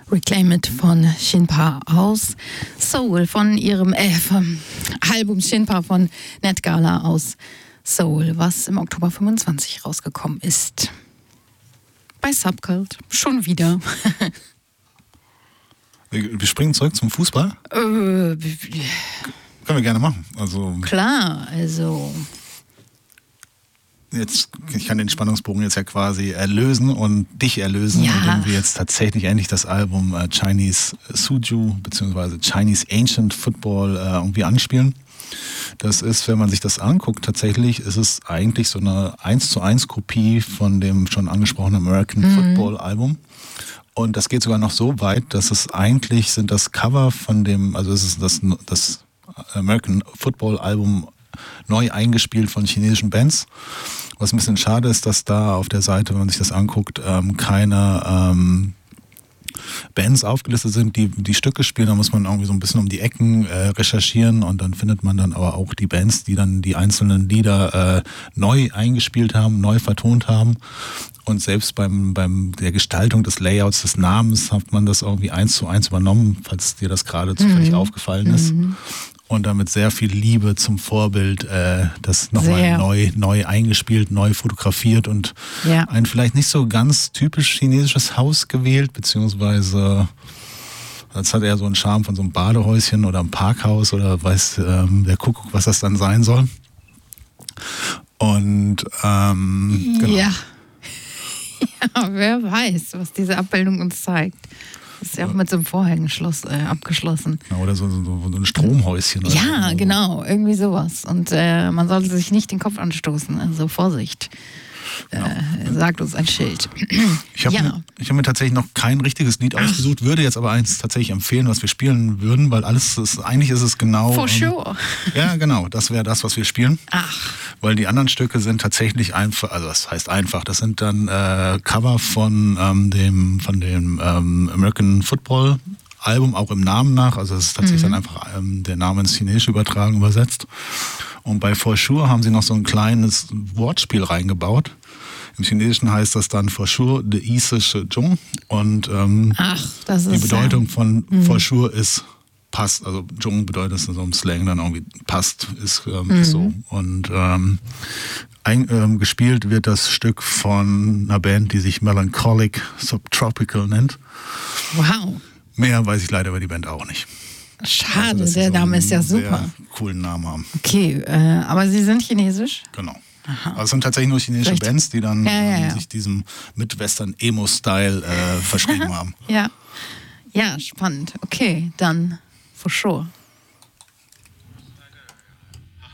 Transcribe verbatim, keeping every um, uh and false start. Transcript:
Reclaim It von Shinpa aus Seoul, von ihrem äh, vom Album Shinpa von Net Gala aus Seoul, was im Oktober fünfundzwanzig rausgekommen ist. Bei Subcult. Schon wieder. wir, wir springen zurück zum Fußball. Äh, Können wir gerne machen. Also klar, also... Jetzt, ich kann den Spannungsbogen jetzt ja quasi erlösen und dich erlösen, ja. indem wir jetzt tatsächlich endlich das Album äh, Chinese Suju bzw. Chinese Ancient Football äh, irgendwie anspielen. Das ist, wenn man sich das anguckt, tatsächlich ist es eigentlich so eine eins zu eins Kopie von dem schon angesprochenen American mhm. Football Album. Und das geht sogar noch so weit, dass es eigentlich sind das Cover von dem, also es ist das, das American Football Album neu eingespielt von chinesischen Bands. Was ein bisschen schade ist, dass da auf der Seite, wenn man sich das anguckt, ähm, keine ähm, Bands aufgelistet sind, die die Stücke spielen. Da muss man irgendwie so ein bisschen um die Ecken äh, recherchieren und dann findet man dann aber auch die Bands, die dann die einzelnen Lieder äh, neu eingespielt haben, neu vertont haben. Und selbst beim, beim der Gestaltung des Layouts des Namens hat man das irgendwie eins zu eins übernommen, falls dir das gerade zufällig mhm. aufgefallen ist. Mhm. Und damit sehr viel Liebe zum Vorbild, äh, das nochmal neu, neu eingespielt, neu fotografiert und ja. ein vielleicht nicht so ganz typisch chinesisches Haus gewählt, beziehungsweise das hat eher so einen Charme von so einem Badehäuschen oder einem Parkhaus oder weiß ähm, der Kuckuck, was das dann sein soll. Und ähm, genau. Ja. ja, wer weiß, was diese Abbildung uns zeigt. Das ist ja auch mit so einem Vorhängeschloss äh, abgeschlossen. Ja, oder so, so, so ein Stromhäuschen. Oder ja, so. Genau, irgendwie sowas. Und äh, man sollte sich nicht den Kopf anstoßen, also Vorsicht. Äh, genau. Sagt uns ein Schild. Ich habe ja. mir, ich hab mir tatsächlich noch kein richtiges Lied ausgesucht, würde jetzt aber eins tatsächlich empfehlen, was wir spielen würden, weil alles ist, eigentlich ist es genau... For sure. Ja, genau, das wäre das, was wir spielen. Ach. Weil die anderen Stücke sind tatsächlich einfach, also das heißt einfach, das sind dann äh, Cover von ähm, dem, von dem ähm, American Football Album, auch im Namen nach, also es ist tatsächlich mhm. dann einfach ähm, der Name ins Chinesische übertragen, übersetzt. Und bei For Sure haben sie noch so ein kleines Wortspiel reingebaut. Im Chinesischen heißt das dann For Sure de Isische Zhong. Und ähm, Ach, das ist die Bedeutung ja. von mhm. For Sure ist passt. Also Zhong bedeutet das in so einem Slang dann irgendwie passt, ist, ähm, mhm. ist so. Und ähm, ein, ähm, gespielt wird das Stück von einer Band, die sich Melancholic Subtropical nennt. Wow. Mehr weiß ich leider über die Band auch nicht. Schade, also, der Name ist ja super. Sehr coolen Namen haben. Okay, äh, aber sie sind chinesisch? Genau. Aha. Also es sind tatsächlich nur chinesische Vielleicht. Bands, die dann ja, ja, ja. Ähm, sich diesem Midwestern-Emo-Style äh, verschrieben haben. Ja. Ja, spannend. Okay, dann for sure.